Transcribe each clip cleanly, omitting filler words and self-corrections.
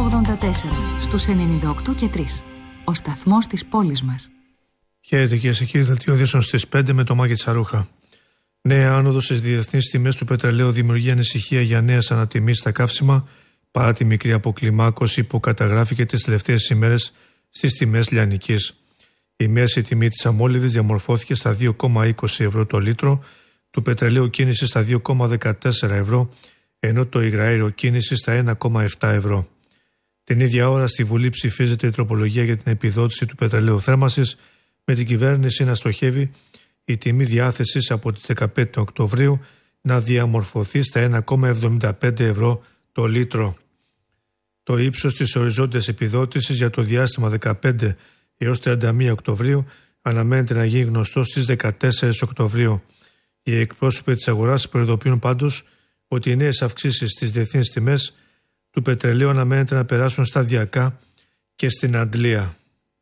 στους 98 και 3. Ο σταθμός της πόλης μας. Χαίρετε κυρίες και κύριοι, δελτίο ειδήσεων στις 5 με το Μάκη Τσαρούχα. Νέα άνοδος στις διεθνείς τιμές του πετρελαίου δημιουργεί ανησυχία για νέες ανατιμήσεις στα καύσιμα, παρά τη μικρή αποκλιμάκωση που καταγράφηκε τις τελευταίες ημέρες στις τιμές λιανικής. Η μέση τιμή της αμόλυβης διαμορφώθηκε στα 2,20 ευρώ το λίτρο, του πετρελαίου κίνηση στα 2,14 ευρώ, ενώ το υγραέριο κίνηση στα 1,7 ευρώ. Την ίδια ώρα στη Βουλή ψηφίζεται η τροπολογία για την επιδότηση του πετρελαίου θέρμανσης, με την κυβέρνηση να στοχεύει η τιμή διάθεσης από τις 15 Οκτωβρίου να διαμορφωθεί στα 1,75 ευρώ το λίτρο. Το ύψος της οριζόντιας επιδότησης για το διάστημα 15 έως 31 Οκτωβρίου αναμένεται να γίνει γνωστό στις 14 Οκτωβρίου. Οι εκπρόσωποι της αγοράς προειδοποιούν πάντως ότι οι νέες αυξήσεις στις διεθνείς τιμές του πετρελαίου αναμένεται να περάσουν σταδιακά και στην αντλία.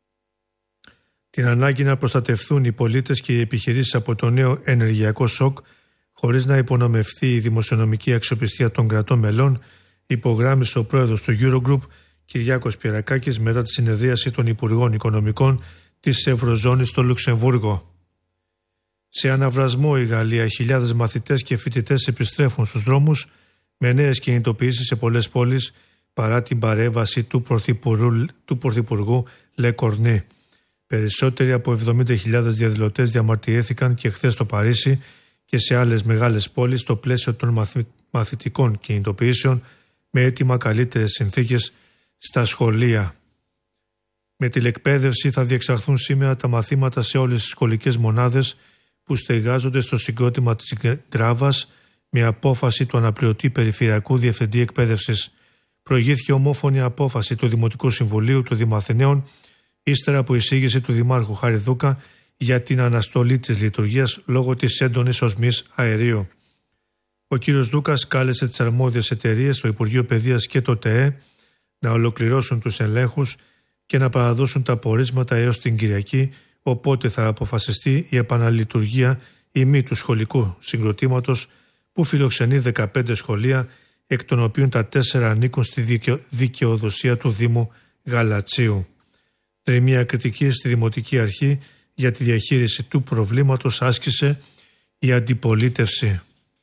Την ανάγκη να προστατευθούν οι πολίτες και οι επιχειρήσεις από το νέο ενεργειακό σοκ χωρίς να υπονομευθεί η δημοσιονομική αξιοπιστία των κρατών μελών, υπογράμμισε ο πρόεδρος του Eurogroup Κυριάκος Πιερακάκης μετά τη συνεδρίαση των Υπουργών Οικονομικών της Ευρωζώνης στο Λουξεμβούργο. Σε αναβρασμό η Γαλλία, χιλιάδες μαθητές και φοιτητές επιστρέφουν στους δρόμους με νέες κινητοποιήσεις σε πολλές πόλεις παρά την παρέμβαση του Πρωθυπουργού Λε Κορνέ. Περισσότεροι από 70.000 διαδηλωτές διαμαρτυρήθηκαν και χθες στο Παρίσι και σε άλλες μεγάλες πόλεις στο πλαίσιο των μαθητικών κινητοποιήσεων με αίτημα καλύτερες συνθήκες στα σχολεία. Με τηλεκπαίδευση θα διεξαχθούν σήμερα τα μαθήματα σε όλες τις σχολικές μονάδες που στεγάζονται στο συγκρότημα της Γκράβας με απόφαση του αναπληρωτή Περιφερειακού Διευθυντή Εκπαίδευσης. Προηγήθηκε ομόφωνη απόφαση του Δημοτικού Συμβουλίου του Δημαθηναίων ύστερα από εισήγηση του Δημάρχου Χαριδούκα για την αναστολή της λειτουργίας λόγω της έντονης οσμής αερίου. Ο κ. Δούκας κάλεσε τις αρμόδιες εταιρείες, το Υπουργείο Παιδείας και το ΤΕΕ να ολοκληρώσουν τους ελέγχους και να παραδώσουν τα πορίσματα έως την Κυριακή, οπότε θα αποφασιστεί η επαναλειτουργία ή μη του σχολικού συγκροτήματος που φιλοξενεί 15 σχολεία, εκ των οποίων τα 4 ανήκουν στη δικαιοδοσία του Δήμου Γαλατσίου. Μια κριτική στη Δημοτική Αρχή για τη διαχείριση του προβλήματος άσκησε η αντιπολίτευση.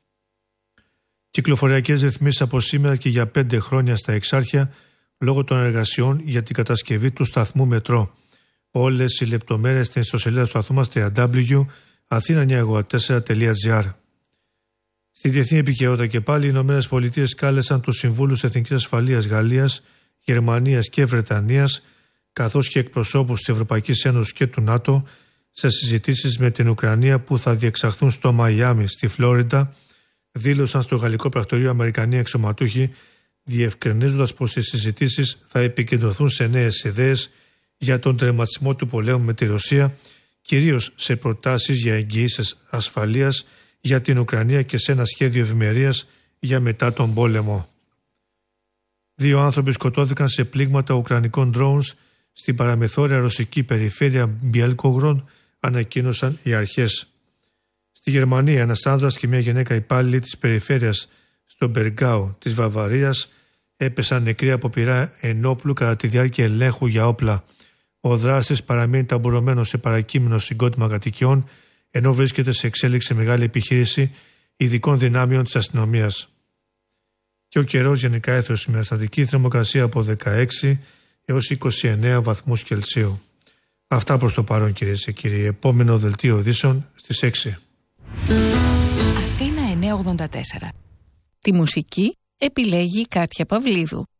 Κυκλοφοριακές ρυθμίσεις από σήμερα και για 5 χρόνια στα Εξάρχεια λόγω των εργασιών για την κατασκευή του σταθμού μετρό. Όλες οι λεπτομέρειες στην ιστοσελίδα του σταθμού μας www.athena984.gr. Στη διεθνή επικαιρότητα και πάλι, οι Ηνωμένες Πολιτείες κάλεσαν τους συμβούλους Εθνικής Ασφαλείας Γαλλίας, Γερμανίας και Βρετανίας, καθώς και εκπροσώπους της Ευρωπαϊκής Ένωσης και του ΝΑΤΟ, σε συζητήσεις με την Ουκρανία που θα διεξαχθούν στο Μαϊάμι, στη Φλόριντα, δήλωσαν στο γαλλικό πρακτορείο Αμερικανοί αξιωματούχοι, διευκρινίζοντας πως οι συζητήσεις θα επικεντρωθούν σε νέες ιδέες για τον τερματισμό του πολέμου με τη Ρωσία, κυρίως σε προτάσεις για εγγυήσεις ασφαλείας για την Ουκρανία και σε ένα σχέδιο ευημερίας για μετά τον πόλεμο. 2 άνθρωποι σκοτώθηκαν σε πλήγματα ουκρανικών drones στην παραμεθόρια ρωσική περιφέρεια Μπιέλκογρον, ανακοίνωσαν οι αρχές. Στη Γερμανία, ένας άνδρας και μια γυναίκα υπάλληλοι της περιφέρειας στο Μπεργκάου της Βαβαρίας έπεσαν νεκροί από πυρά ενόπλου κατά τη διάρκεια ελέγχου για όπλα. Ο δράστης παραμένει ταμπουρωμένος σε παρακείμενο συγκρότημα κατοικιών, ενώ βρίσκεται σε εξέλιξη μεγάλη επιχείρηση ειδικών δυνάμεων της αστυνομίας. Και ο καιρός γενικά έθρος με αστατική θερμοκρασία από 16 έως 29 βαθμούς Κελσίου. Αυτά προς το παρόν, κυρίες και κύριοι. Επόμενο δελτίο ειδήσεων στις 6. Αθήνα 984. Τη μουσική επιλέγει η Κάτια Παυλίδου.